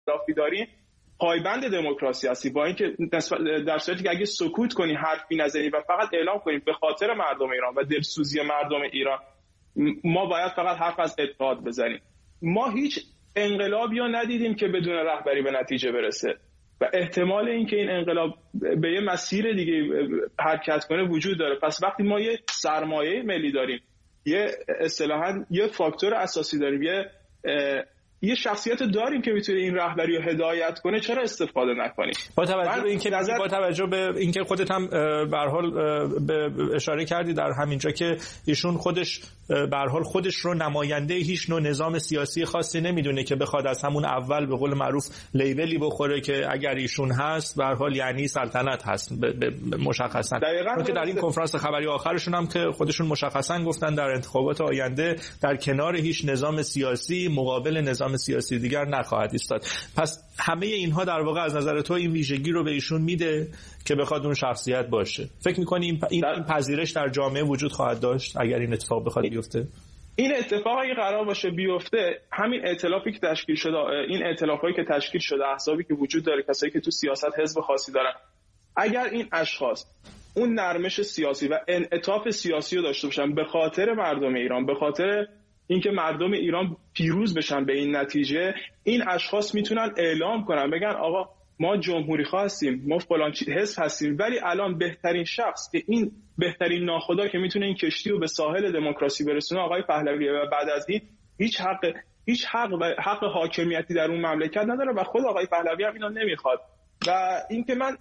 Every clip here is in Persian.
اختلافی داریم پایبند دموکراسی هستی، با اینکه در صورتی که اگه سکوت کنی، حرفی نزنی و فقط اعلام کنیم به خاطر مردم ایران و دلسوزی مردم ایران ما باید فقط حرف از اتحاد بزنیم. ما هیچ انقلابی رو ندیدیم که بدون رهبری به نتیجه برسه و احتمال اینکه این انقلاب به یه مسیر دیگه حرکت کنه وجود داره. پس وقتی ما یه سرمایه ملی داریم، یه اصطلاحاً یه فاکتور اساسی داریم، یه شخصیت داریم که میتونه این رهبری رو هدایت کنه، چرا استفاده نکنیم؟ با توجه به اینکه خودت هم به هر حال به اشاره کردی در همینجا که ایشون خودش به هر حال خودش رو نماینده هیچ نوع نظام سیاسی خاصی نمیدونه که بخواد از همون اول به قول معروف لیبلی بخوره که اگر ایشون هست به هر حال یعنی سلطنت هست مشخصا. که در این کنفرانس خبری آخرشون هم که خودشون مشخصا گفتن در انتخابات آینده در کنار هیچ نظام سیاسی مقابل نظام سیاسی دیگر نخواهد ایستاد. پس همه اینها در واقع از نظر تو این ویژگی رو به ایشون میده که بخواد اون شخصیت باشه. فکر می‌کنی این پذیرش در جامعه وجود خواهد داشت اگر این اتفاق بخواد بیفته؟ این اتفاقی قرار باشه بیفته، همین ائتلافی که تشکیل شده، این ائتلافایی که تشکیل شده، احزابی که وجود داره، کسایی که تو سیاست حزب خاصی دارن، اگر این اشخاص اون نرمش سیاسی و انعطاف سیاسی رو داشته باشن به خاطر مردم ایران، به خاطر اینکه مردم ایران پیروز بشن به این نتیجه، این اشخاص میتونن اعلام کنن، بگن آقا ما جمهوری خواه هستیم، ما فلان حزب هستیم، ولی الان بهترین شخص که این بهترین ناخدا که میتونه این کشتی رو به ساحل دموکراسی برسونه آقای پهلویه و بعد از این هیچ حق حاکمیتی در اون مملکت نداره و خود آقای پهلوی هم اینو نمیخواد. و اینکه من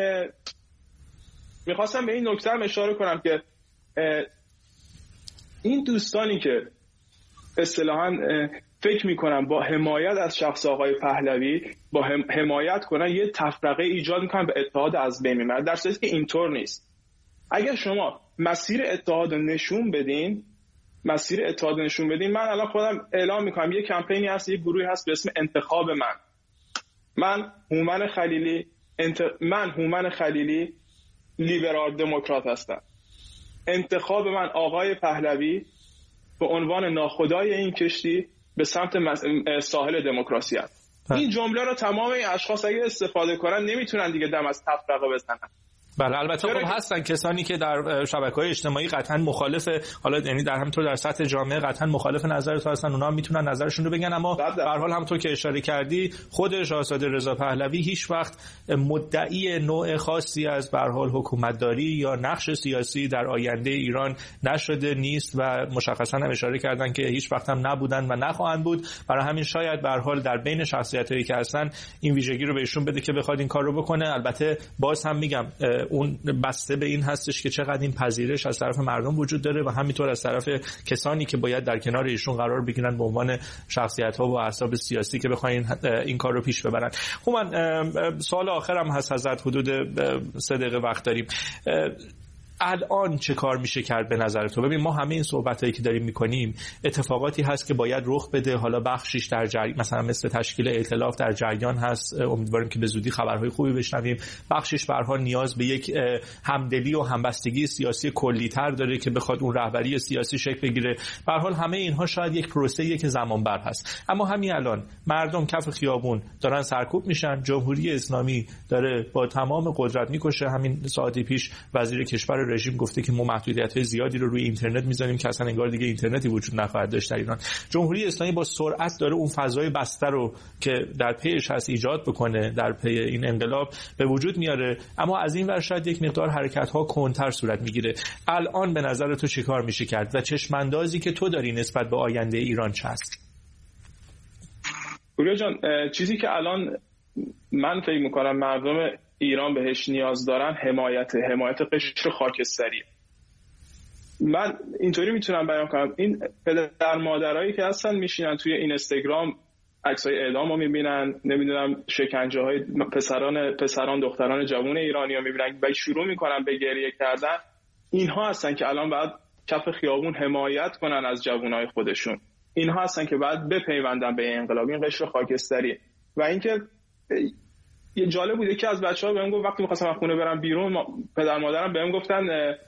میخواستم به این نکته هم اشاره کنم که این دوستانی که اصطلاحاً فکر میکنم با حمایت از شخص آقای پهلوی با حمایت کنن یه تفرقه ایجاد میکنن به اتحاد از بین میبرن، در صورتی که اینطور نیست. اگر شما مسیر اتحاد نشون بدین، من الان خودم اعلام میکنم یه کمپینی هست، یه گروهی هست به اسم انتخاب من هومن خلیلی لیبرال دموکرات هستم. انتخاب من آقای پهلوی به عنوان ناخدای این کشتی به سمت ساحل دموکراسی است. این جمله رو تمام این اشخاص اگه استفاده کنن نمیتونن دیگه دم از تفرقه بزنن. بله البته خب هستن کسانی که در شبکه‌های اجتماعی قطعا مخالف، حالا یعنی در همینطور در سطح جامعه قطعا مخالف نظر تو هستن، اونها میتونن نظرشون رو بگن، اما به هر حال همونطور که اشاره کردی خود شاهزاده رضا پهلوی هیچ وقت مدعی نوع خاصی از به هر حال حکومتداری یا نقش سیاسی در آینده ایران نشده نیست و مشخصا هم اشاره کردن که هیچ وقت هم نبودن و نخواهند بود. برای همین شاید به هر حال در بین شخصیتایی که هستن این ویژگی رو بهشون بده که بخواد این کار رو بکنه. البته باز هم میگم اون بسته به این هستش که چقدر این پذیرش از طرف مردم وجود داره و همینطور از طرف کسانی که باید در کنار ایشون قرار بگیرن به عنوان شخصیت‌ها و احزاب سیاسی که بخواین این کار رو پیش ببرن. خب من سوال آخرم هست ازت، حدود 3 دقیقه وقت داریم. الان چه کار میشه کرد به نظر تو؟ ببین ما همه این صحبتایی که داریم میکنیم اتفاقاتی هست که باید رخ بده، حالا بخشیش در جریان مثلا مثل تشکیل ائتلاف در جریان هست، امیدواریم که به زودی خبرهای خوبی بشنویم. بخشیش به هر حال نیاز به یک همدلی و همبستگی سیاسی کلی‌تر داره که بخواد اون رهبری سیاسی شکل بگیره. به هر حال همه اینها شاید یک پروسه‌ایه که زمان بر هست، اما همین الان مردم کف خیابون دارن سرکوب میشن، جمهوری اسلامی داره با تمام قدرت میکشه. همین ساعتی پیش وزیر کشور رژیم گفته که ما محدودیت‌های زیادی رو روی اینترنت می‌ذاریم که اصلا انگار دیگه اینترنتی وجود نخواهد داشت در ایران. جمهوری اسلامی با سرعت داره اون فضای بسته رو که در پیش هست ایجاد بکنه، در پی این انقلاب به وجود میاره، اما از این ور شاید یک مقدار حرکت‌ها کندتر صورت میگیره. الان به نظر تو چه کار میشه کرد و چشم‌اندازی که تو داری نسبت به آینده ایران چه است؟ پوریا جان، چیزی که الان من فکر می‌کنم مردم ایران بهش نیاز دارن حمایت قشر خاکستریه. من اینطوری میتونم بیان کنم، این پدر مادرایی که هستن میشینن توی اینستاگرام عکسای اعدامو میبینن، نمیدونم شکنجه های پسران دختران جوان ایرانی ها میبینن و شروع میکنن به گریه کردن، اینها هستن که الان باید کف خیابون حمایت کنن از جوانای خودشون. اینها هستن که باید بپیوندن به انقلاب، این قشر خاکستری. و اینکه یه جالب بود، یکی از بچه‌ها بهم گفت وقتی می‌خواستم از خونه برم بیرون، پدر مادرم بهم گفتن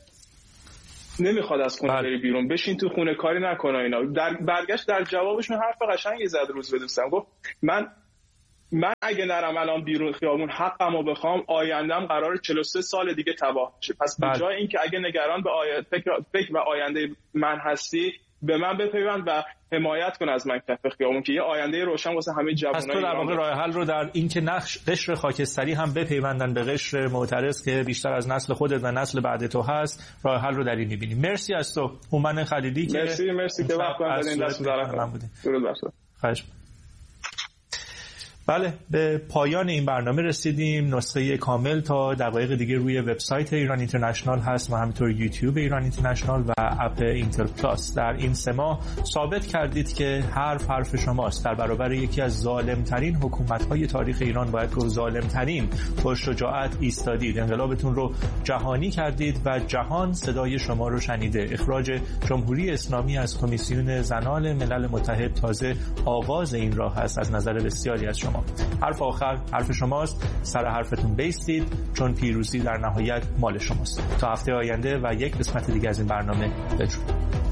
نمیخواد از خونه بری بیرون، بشین تو خونه کاری نکن اینا. در برگشت در جوابشون حرف قشنگی زد روز به دوستم، گفت من اگه نرم الان بیرون خیابون حقمو بخوام، آیندهم قراره 43 سال دیگه تباه شه. پس به جای اینکه اگه نگران به فکر و آینده من هستی، به من بپیوند و حمایت کن از من کف خیابون که یه آینده روشن واسه همه جوانای ایران. پس تو در واقع راه حل رو در این که قشر خاکستری هم بپیوندن به قشر معترض که بیشتر از نسل خودت و نسل بعد تو هست، راه حل رو در این می‌بینی. مرسی از تو هومن خلیلی که مرسی که وقت گذاشتین دست در درود بر تو. خواهش. بله، به پایان این برنامه رسیدیم. نسخه کامل تا دقایق دیگه روی وبسایت ایران اینترنشنال هست و همینطور یوتیوب ایران اینترنشنال و اپ اینتر پلاس. در این 3 ماه ثابت کردید که حرف شماست. در برابر یکی از ظالم‌ترین حکومت‌های تاریخ ایران، باید گفت ظالم‌ترین، با شجاعت ایستادید. انقلابتون رو جهانی کردید و جهان صدای شما رو شنیده. اخراج جمهوری اسلامی از کمیسیون زنان ملل متحد تازه آغاز این راه است از نظر بسیاری از شما. حرف آخر حرف شماست. سر حرفتون بیستید، چون پیروزی در نهایت مال شماست. تا هفته آینده و یک قسمت دیگه از این برنامه، بدرود.